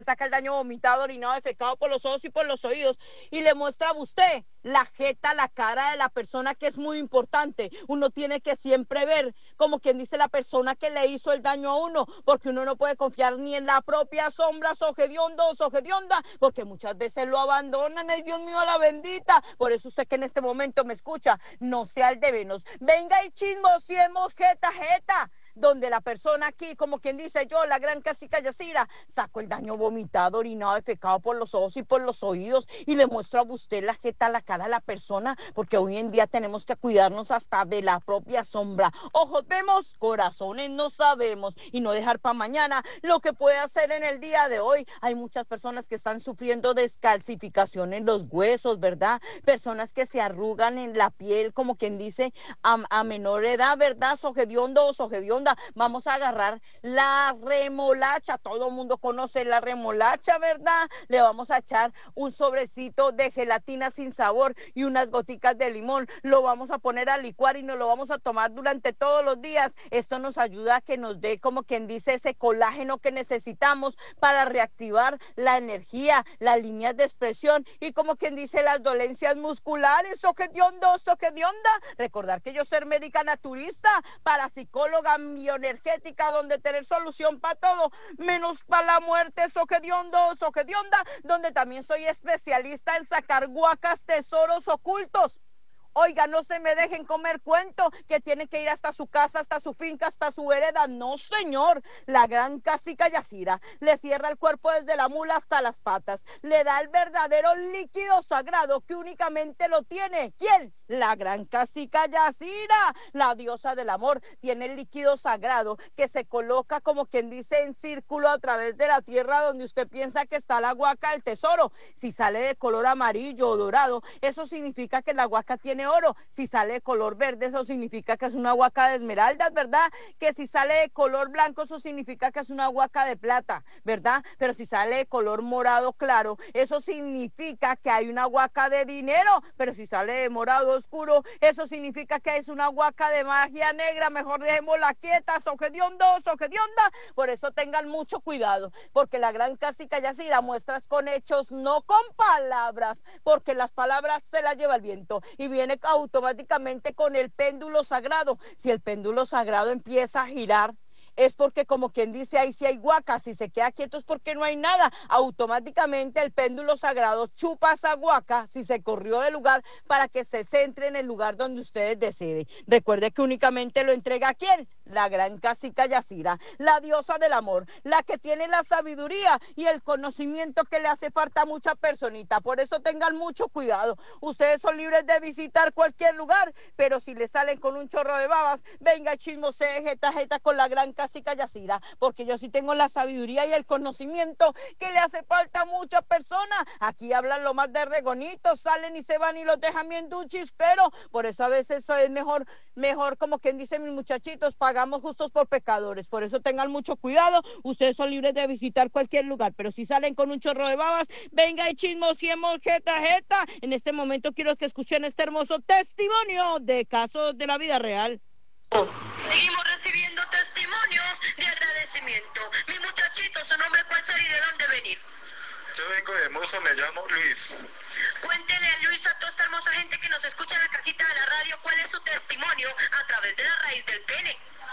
saca el daño vomitado, orinado, defecado por los ojos y por los oídos, y le muestra a usted la jeta, la cara de la persona, que es muy importante. Uno tiene que siempre ver, como quien dice, la persona que le hizo el daño a uno, porque uno no puede confiar ni en la propia sombra, sogediondo o sogedionda, porque muchas veces lo abandonan. Ay, Dios mío, la bendita. Por eso usted que en este momento me escucha, no sea el de menos. Venga y chismosiemos jeta, jeta, donde la persona aquí, como quien dice yo, la gran cacica Yacira, sacó el daño vomitado, orinado, defecado por los ojos y por los oídos, y le muestra a usted la jeta, la cara a la persona, porque hoy en día tenemos que cuidarnos hasta de la propia sombra. Ojos vemos, corazones no sabemos, y no dejar para mañana lo que puede hacer en el día de hoy. Hay muchas personas que están sufriendo descalcificación en los huesos, ¿verdad? Personas que se arrugan en la piel, como quien dice, a menor edad, ¿verdad? Sogediondo o sogedionda. Vamos a agarrar la remolacha, todo el mundo conoce la remolacha, ¿verdad? Le vamos a echar un sobrecito de gelatina sin sabor y unas goticas de limón. Lo vamos a poner a licuar y nos lo vamos a tomar durante todos los días. Esto nos ayuda a que nos dé, como quien dice, ese colágeno que necesitamos para reactivar la energía, las líneas de expresión y, como quien dice, las dolencias musculares. Sogediondo, sogedionda. Recordar que yo soy médica naturista, parapsicóloga, bioenergética, donde tener solución para todo, menos para la muerte. Sogediondo, sogedionda, donde también soy especialista en sacar guacas, tesoros ocultos. Oiga, no se me dejen comer cuento que tienen que ir hasta su casa, hasta su finca, hasta su vereda. No, señor. La gran cacica Yacira le cierra el cuerpo desde la mula hasta las patas. Le da el verdadero líquido sagrado que únicamente lo tiene. ¿Quién? La gran cacica Yacira, la diosa del amor. Tiene el líquido sagrado que se coloca, como quien dice, en círculo a través de la tierra, donde usted piensa que está la huaca del tesoro. Si sale de color amarillo o dorado, eso significa que la huaca tiene oro. Si sale de color verde, eso significa que es una huaca de esmeraldas, ¿verdad? Que si sale de color blanco, eso significa que es una huaca de plata, ¿verdad? Pero si sale de color morado claro, eso significa que hay una huaca de dinero. Pero si sale de morado oscuro, eso significa que es una huaca de magia negra. Mejor dejémosla quieta, sogediondo, sogedionda. Por eso tengan mucho cuidado, porque la gran cacica Yacira muestras con hechos, no con palabras, porque las palabras se las lleva el viento y viene automáticamente con el péndulo sagrado. Si el péndulo sagrado empieza a girar, es porque, como quien dice, ahí sí hay huaca. Si se queda quieto es porque no hay nada. Automáticamente el péndulo sagrado chupa esa huaca, si se corrió del lugar, para que se centre en el lugar donde ustedes deciden. Recuerde que únicamente lo entrega ¿a quién? La gran cacica Yacira, la diosa del amor, la que tiene la sabiduría y el conocimiento que le hace falta a mucha personita. Por eso tengan mucho cuidado. Ustedes son libres de visitar cualquier lugar, pero si le salen con un chorro de babas, venga, chismose, jeta, jeta, con la gran cacica Yacira, porque yo sí tengo la sabiduría y el conocimiento que le hace falta a muchas personas. Aquí hablan lo más de regonitos, salen y se van y los dejan viendo un chispero. Por eso a veces es mejor, como quien dice, mis muchachitos, pagamos justos por pecadores. Por eso tengan mucho cuidado. Ustedes son libres de visitar cualquier lugar, pero si salen con un chorro de babas, venga y chismosiemos, jeta, jeta. En este momento quiero que escuchen este hermoso testimonio de casos de la vida real. Seguimos recibiendo testimonios de agradecimiento. Mi muchachito, ¿su nombre cuál sería y de dónde venir? Yo vengo de Mozo, me llamo Luis. Cuéntele a Luis, a toda esta hermosa gente que nos escucha en la cajita de la radio, cuál es su testimonio a través de la raíz del pene.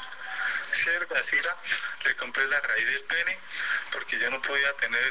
Sí, Yacira, le compré la raíz del pene porque yo no podía tener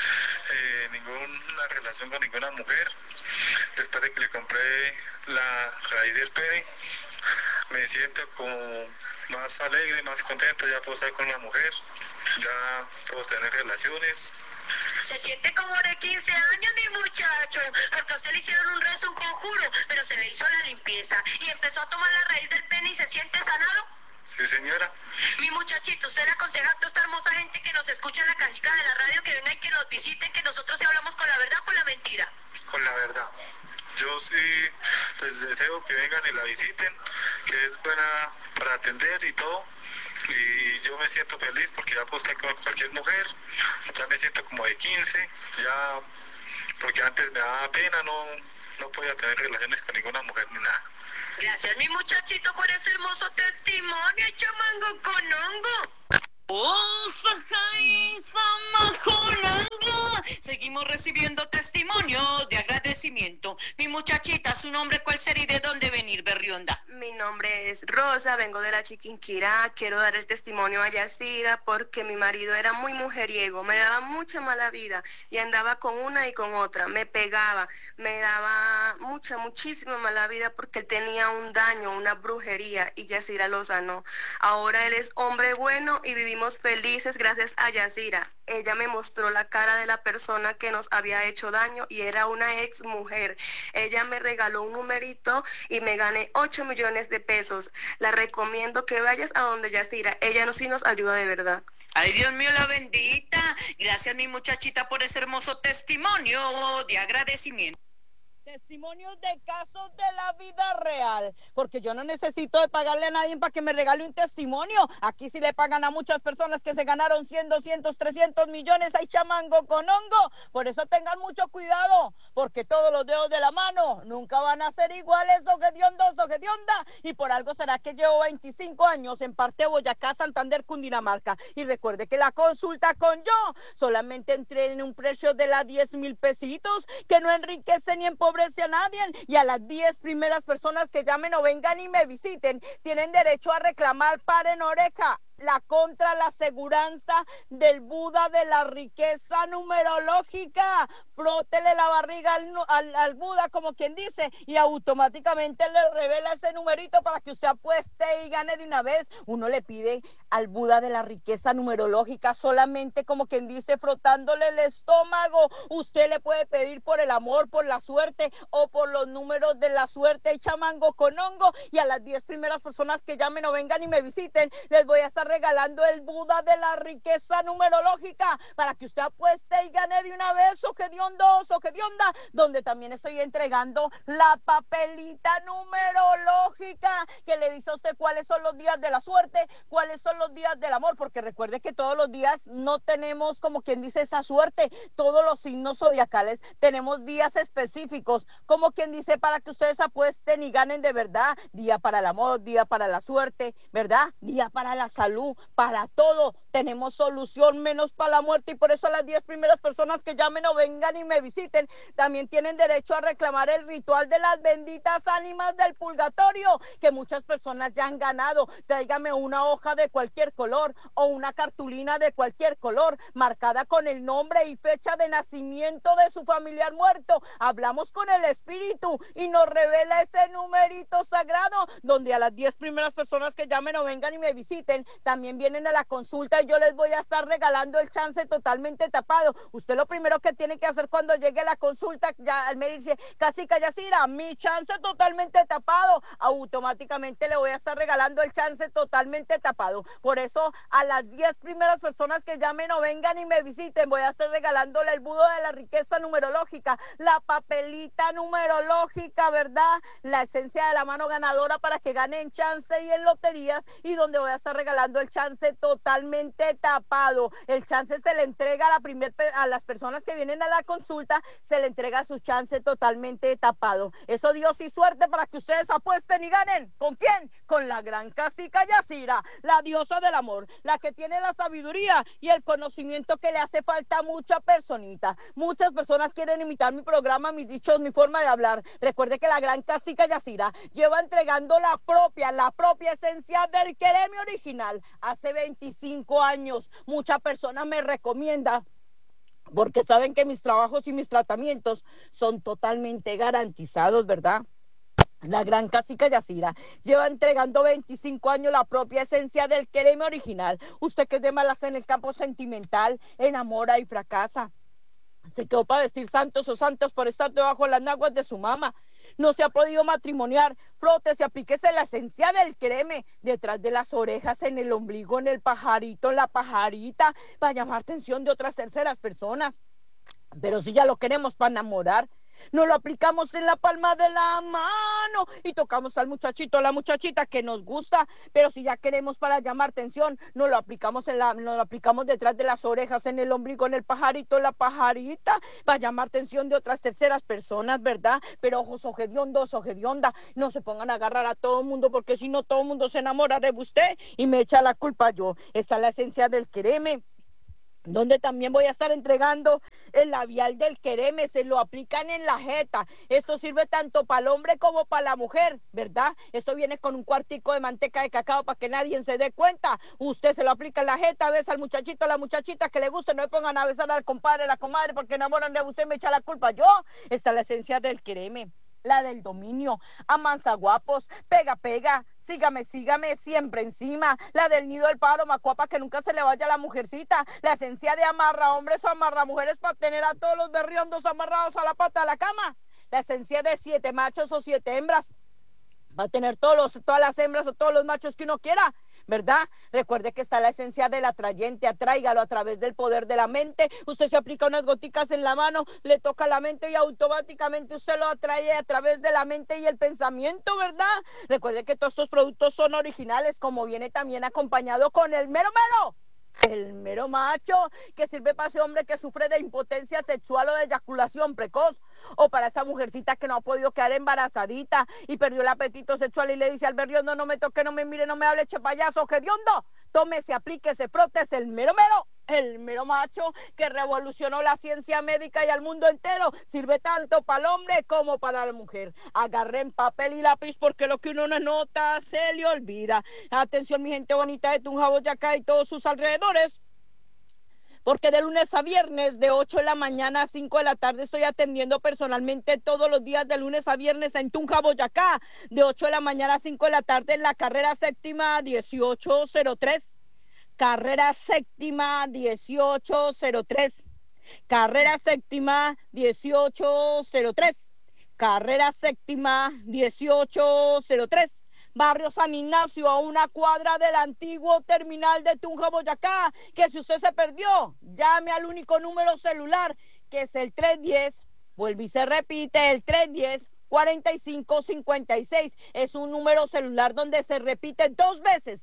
ninguna relación con ninguna mujer. Después de que le compré la raíz del pene, me siento como más alegre, más contento. Ya puedo estar con la mujer, ya puedo tener relaciones. Se siente como de 15 años, mi muchacho, porque a usted le hicieron un rezo, un conjuro, pero se le hizo la limpieza y empezó a tomar la raíz del pene y se siente sanado. Sí, señora. Mi muchachito, usted le aconseja a toda esta hermosa gente que nos escucha en la cajita de la radio que venga y que nos visiten, que nosotros sí hablamos con la verdad o con la mentira. Con la verdad. Yo sí les deseo que vengan y la visiten, que es buena para atender y todo. Y yo me siento feliz porque ya puedo estar con cualquier mujer. Ya me siento como de 15, ya, porque antes me daba pena, no podía tener relaciones con ninguna mujer ni nada. Gracias, mi muchachito, por ese hermoso testimonio, chamango con hongo. ¡Oh, Sajay, Samajona! Seguimos recibiendo testimonio de agradecimiento. Mi muchachita, su nombre, ¿cuál sería y de dónde venir, Berrionda? Mi nombre es Rosa, vengo de la Chiquinquirá. Quiero dar el testimonio a Yacira porque mi marido era muy mujeriego, me daba mucha mala vida y andaba con una y con otra, me pegaba, me daba muchísima mala vida porque él tenía un daño, una brujería y Yacira lo sanó. Ahora él es hombre bueno y vivimos felices gracias a Yacira. Ella me mostró la cara de la persona que nos había hecho daño y era una ex mujer. Ella me regaló un numerito y me gané 8 millones de pesos. La recomiendo que vayas a donde Yacira. Ella sí nos ayuda de verdad. Ay, Dios mío, la bendita. Gracias, mi muchachita, por ese hermoso testimonio de agradecimiento. Testimonios de casos de la vida real, porque yo no necesito de pagarle a nadie para que me regale un testimonio. Aquí sí le pagan a muchas personas que se ganaron 100, 200, 300 millones, hay chamango con hongo. Por eso tengan mucho cuidado, porque todos los dedos de la mano nunca van a ser iguales, onda. Y por algo será que llevo 25 años en parte Boyacá, Santander, Cundinamarca. Y recuerde que la consulta con yo solamente entré en un precio de las 10,000 pesitos, que no enriquece ni empobrece a nadie, y a las 10 primeras personas que llamen o vengan y me visiten tienen derecho a reclamar paren oreja la contra la aseguranza del Buda de la riqueza numerológica. Frótele la barriga al Buda, como quien dice, y automáticamente le revela ese numerito para que usted apueste y gane de una vez. Uno le pide al Buda de la riqueza numerológica solamente, como quien dice, frotándole el estómago. Usted le puede pedir por el amor, por la suerte o por los números de la suerte y chamango con hongo, y a las 10 primeras personas que llamen o vengan y me visiten les voy a estar regalando el Buda de la riqueza numerológica para que usted apueste y gane de una vez, onda, donde también estoy entregando la papelita numerológica que le dice a usted cuáles son los días de la suerte, cuáles son los días del amor, porque recuerde que todos los días no tenemos, como quien dice, esa suerte. Todos los signos zodiacales tenemos días específicos, como quien dice, para que ustedes apuesten y ganen de verdad. Día para el amor, día para la suerte, ¿verdad? Día para la salud, para todo tenemos solución, menos para la muerte. Y por eso las 10 primeras personas que llamen o vengan y me visiten también tienen derecho a reclamar el ritual de las benditas ánimas del purgatorio, que muchas personas ya han ganado. Tráigame una hoja de cualquier color o una cartulina de cualquier color marcada con el nombre y fecha de nacimiento de su familiar muerto. Hablamos con el espíritu y nos revela ese numerito sagrado, donde a las 10 primeras personas que llamen o vengan y me visiten también vienen a la consulta y yo les voy a estar regalando el chance totalmente tapado. Usted lo primero que tiene que hacer cuando llegue a la consulta, ya me dice, Cacica Yacira, mi chance totalmente tapado, automáticamente le voy a estar regalando el chance totalmente tapado. Por eso a las 10 primeras personas que llamen o vengan y me visiten voy a estar regalándole el Buda de la riqueza numerológica, la papelita numerológica, ¿verdad? La esencia de la mano ganadora para que ganen chance y en loterías, y donde voy a estar regalando el chance totalmente tapado. El chance se le entrega a las personas que vienen a la consulta, se le entrega su chance totalmente tapado. Eso, Dios y suerte para que ustedes apuesten y ganen. ¿Con quién? Con la gran Cacica Yacira, la diosa del amor, la que tiene la sabiduría y el conocimiento que le hace falta a mucha personita. Muchas personas quieren imitar mi programa, mis dichos, mi forma de hablar. Recuerde que la gran Cacica Yacira lleva entregando la propia esencia del quereme original hace 25 años. Muchas personas me recomiendan porque saben que mis trabajos y mis tratamientos son totalmente garantizados, ¿verdad? La gran Cacica Yacira lleva entregando 25 años la propia esencia del quereme original. Usted que es de malas en el campo sentimental, enamora y fracasa. Se quedó para decir santos o santos por estar debajo de las naguas de su mamá. No se ha podido matrimoniar, frótese, aplíquese la esencia del quereme detrás de las orejas, en el ombligo, en el pajarito, en la pajarita, para llamar atención de otras terceras personas. Pero si ya lo queremos para enamorar, nos lo aplicamos en la palma de la mano y tocamos al muchachito, a la muchachita que nos gusta. Pero si ya queremos para llamar atención, nos lo aplicamos detrás de las orejas, en el ombligo, en el pajarito, en la pajarita, para llamar atención de otras terceras personas, ¿verdad? Pero ojos ojediondos, ojedionda, no se pongan a agarrar a todo el mundo, porque si no todo el mundo se enamora de usted y me echa la culpa yo. Esta es la esencia del quereme, donde también voy a estar entregando el labial del quereme, se lo aplican en la jeta. Esto sirve tanto para el hombre como para la mujer, ¿verdad? Esto viene con un cuartico de manteca de cacao para que nadie se dé cuenta. Usted se lo aplica en la jeta, besa al muchachito, a la muchachita que le guste, no le pongan a besar al compadre, a la comadre, porque enamoran de usted, me echa la culpa. Yo, esta es la esencia del quereme, la del dominio, amansa guapos, pega, pega, sígame, sígame, siempre encima, la del nido del pájaro macuapa, que nunca se le vaya la mujercita, la esencia de amarra hombres o amarra mujeres para tener a todos los berriondos amarrados a la pata de la cama, la esencia de 7 machos o 7 hembras, va a tener todas las hembras o todos los machos que uno quiera, ¿verdad? Recuerde que está la esencia del atrayente, atráigalo a través del poder de la mente. Usted se aplica unas goticas en la mano, le toca la mente y automáticamente usted lo atrae a través de la mente y el pensamiento, ¿verdad? Recuerde que todos estos productos son originales, como viene también acompañado con el mero mero. El mero macho, que sirve para ese hombre que sufre de impotencia sexual o de eyaculación precoz, o para esa mujercita que no ha podido quedar embarazadita y perdió el apetito sexual y le dice al berriondo, no me toque, no me mire, no me hable, che payaso, hediondo, tómese, aplíquese, frótese, el mero macho que revolucionó la ciencia médica y al mundo entero, sirve tanto para el hombre como para la mujer. Agarren papel y lápiz porque lo que uno no nota se le olvida. Atención mi gente bonita de Tunja, Boyacá y todos sus alrededores, porque de lunes a viernes de 8 de la mañana a 5 de la tarde estoy atendiendo personalmente todos los días de lunes a viernes en Tunja, Boyacá, de 8 de la mañana a 5 de la tarde en la carrera séptima 1803. Carrera séptima 1803. Carrera séptima 1803. Carrera séptima 1803. Barrio San Ignacio, a una cuadra del antiguo terminal de Tunja, Boyacá, que si usted se perdió, llame al único número celular, que es el 310, vuelve y se repite, el 310-4556. Es un número celular donde se repite dos veces,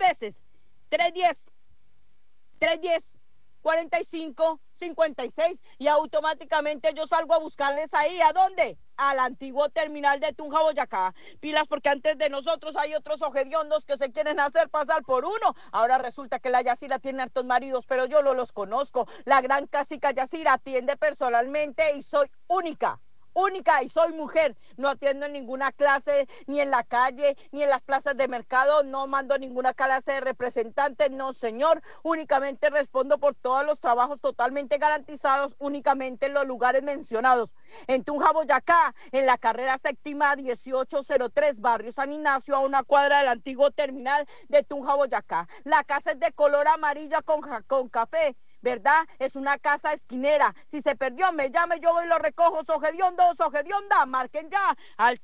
310-4556, y automáticamente yo salgo a buscarles ahí. ¿A dónde? Al antiguo terminal de Tunja, Boyacá. Pilas, porque antes de nosotros hay otros ojediondos que se quieren hacer pasar por uno. Ahora resulta que la Yacira tiene hartos maridos, pero yo no los conozco. La gran cacica Yacira atiende personalmente y soy única y soy mujer, no atiendo en ninguna clase, ni en la calle, ni en las plazas de mercado, no mando ninguna clase de representante, no señor, únicamente respondo por todos los trabajos totalmente garantizados, únicamente en los lugares mencionados, en Tunja, Boyacá, en la carrera séptima 1803, barrio San Ignacio, a una cuadra del antiguo terminal de Tunja, Boyacá. La casa es de color amarilla con café, ¿verdad? Es una casa esquinera. Si se perdió, me llame, yo voy y lo recojo. Sogediondos, sogedionda, marquen ya al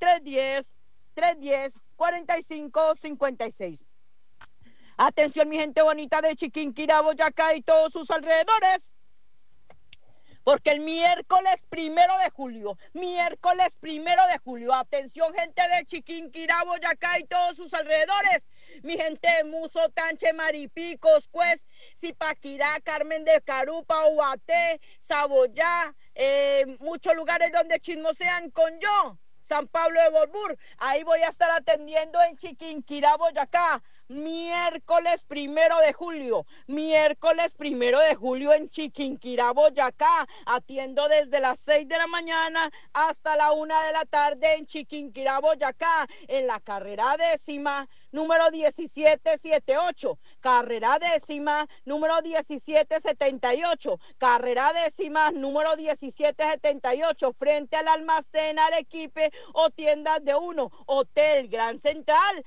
310-4556. Atención, mi gente bonita de Chiquinquirá, Boyacá y todos sus alrededores, porque el miércoles 1 de julio, atención gente de Chiquinquirá, Boyacá y todos sus alrededores, mi gente de Muso, Tanche, Maripicos, Cues, Zipaquirá, Carmen de Carupa, Ubaté, Saboyá, muchos lugares donde chismosean con yo, San Pablo de Borbur, ahí voy a estar atendiendo en Chiquinquirá, Boyacá, miércoles 1 de julio en Chiquinquirá, Boyacá, atiendo desde las 6 de la mañana hasta la 1 de la tarde en Chiquinquirá, Boyacá, en la carrera décima, número 1778, carrera décima, número 1778, carrera décima, número 1778, frente al almacén Arequipe o tiendas de uno, Hotel Gran Central,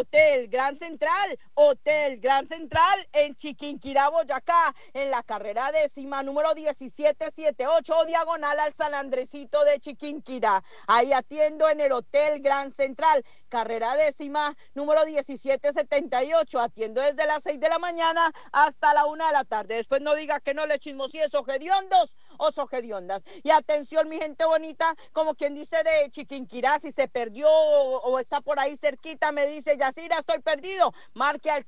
en Chiquinquirá, Boyacá, en la carrera décima, número 1778, diagonal al San Andresito de Chiquinquirá. Ahí atiendo en el Hotel Gran Central, carrera décima, número 1778, atiendo desde las 6 de la mañana hasta la 1 de la tarde. Después no diga que no le chismosíe, sogediondos o sogediondas. Y atención, mi gente bonita, como quien dice de Chiquinquirá, si se perdió o está por ahí cerquita, me dice, Yacira, estoy perdido, marque al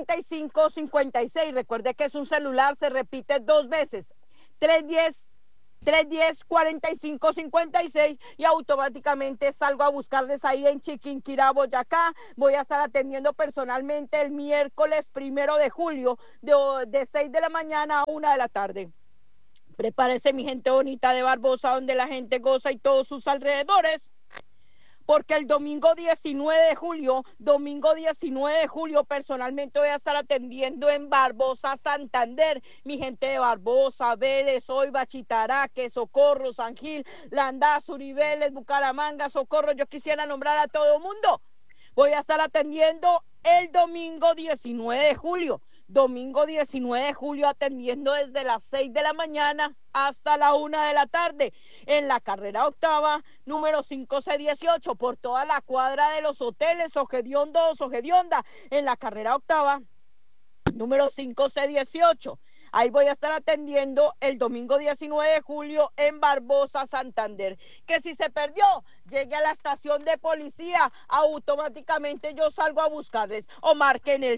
310-4556. Recuerde que es un celular, se repite dos veces, 310-4556 y automáticamente salgo a buscarles ahí en Chiquinquirá, Boyacá. Voy a estar atendiendo personalmente el miércoles 1 de julio de 6 de la mañana a 1 de la tarde. Prepárese, mi gente bonita de Barbosa, donde la gente goza y todos sus alrededores, porque el domingo 19 de julio, personalmente voy a estar atendiendo en Barbosa, Santander. Mi gente de Barbosa, Vélez, Oiva, Chitaraque, Socorro, San Gil, Landaz, Uribeles, Bucaramanga, Socorro. Yo quisiera nombrar a todo el mundo. Voy a estar atendiendo el domingo 19 de julio. Atendiendo desde las 6 de la mañana hasta la 1 de la tarde en la carrera octava, número 5C18, por toda la cuadra de los hoteles Ojediondo o Ojedionda, en la carrera octava, número 5C18. Ahí voy a estar atendiendo el domingo 19 de julio en Barbosa, Santander. Que si se perdió, llegue a la estación de policía, automáticamente yo salgo a buscarles, o marquen el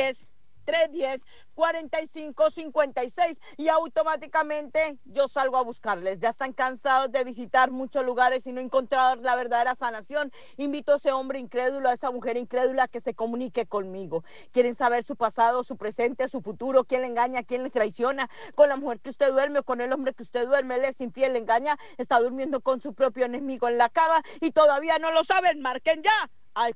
310-4556 y automáticamente yo salgo a buscarles. Ya están cansados de visitar muchos lugares y no encontrar la verdadera sanación. Invito a ese hombre incrédulo, a esa mujer incrédula que se comunique conmigo. Quieren saber su pasado, su presente, su futuro, quién le engaña, quién le traiciona, con la mujer que usted duerme o con el hombre que usted duerme. Él es infiel, le engaña, está durmiendo con su propio enemigo en la cama y todavía no lo saben. Marquen ya al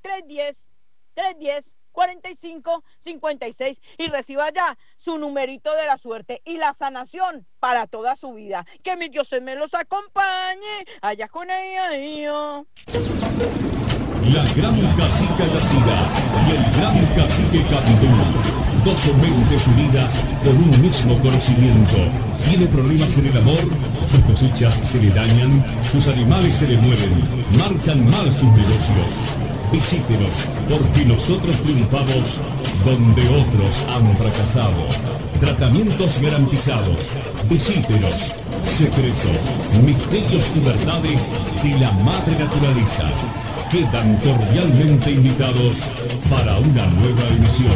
310-4556 y reciba ya su numerito de la suerte y la sanación para toda su vida. Que mi Dios me los acompañe allá con ella. La gran cacica Yacira y el gran cacique Candú, dos mentes unidas por un mismo conocimiento. Tiene problemas en el amor, sus cosechas se le dañan, sus animales se le mueren, marchan mal sus negocios. Visítenos, porque nosotros triunfamos donde otros han fracasado. Tratamientos garantizados. Visítenos. Secretos, misterios y verdades de la madre naturaleza. Quedan cordialmente invitados para una nueva emisión.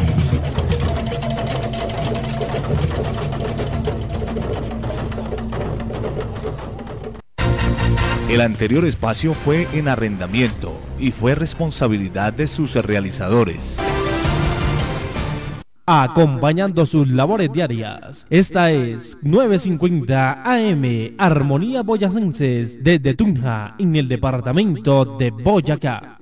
El anterior espacio fue en arrendamiento y fue responsabilidad de sus realizadores. Acompañando sus labores diarias. Esta es 950 AM, Armonía Boyacenses, desde Tunja, en el departamento de Boyacá.